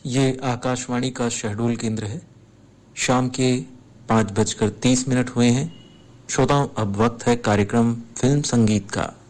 ये आकाशवाणी का शहडोल केंद्र है। शाम के 5:30 हुए हैं। श्रोताओं, अब वक्त है कार्यक्रम फिल्म संगीत का।